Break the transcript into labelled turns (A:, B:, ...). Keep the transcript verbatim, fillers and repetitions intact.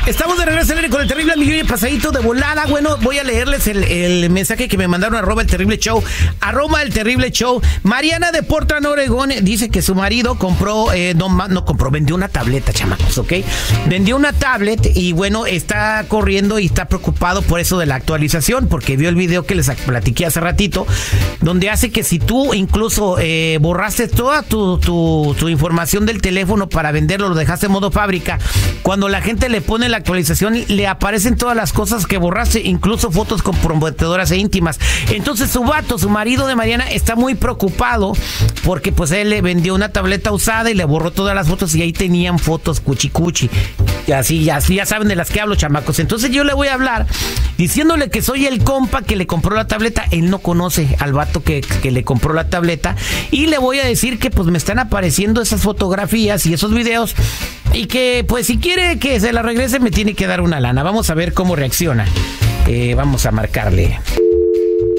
A: Estamos de regreso con el terrible millón y pasadito de volada. Bueno, voy a leerles el, el mensaje que me mandaron arroba el terrible show. Arroba el terrible show. Mariana de Portland, Oregón, dice que su marido compró, eh, no, no compró, vendió una tableta, chamacos, ¿ok? Vendió una tablet y bueno, está corriendo y está preocupado por eso de la actualización, porque vio el video que les platiqué hace ratito, donde hace que si tú incluso eh, borraste toda tu, tu, tu información del teléfono para venderlo, lo dejaste en modo fábrica, cuando la gente le pone la actualización le aparecen todas las cosas que borraste, incluso fotos comprometedoras e íntimas. Entonces su vato, su marido de Mariana, está muy preocupado porque pues él le vendió una tableta usada y le borró todas las fotos y ahí tenían fotos cuchi cuchi. Y así, ya, ya saben de las que hablo, chamacos. Entonces yo le voy a hablar diciéndole que soy el compa que le compró la tableta. Él no conoce al vato que, que le compró la tableta y le voy a decir que pues me están apareciendo esas fotografías y esos videos y que pues si quiere que se la regrese me tiene que dar una lana. Vamos a ver cómo reacciona. Eh, vamos a marcarle.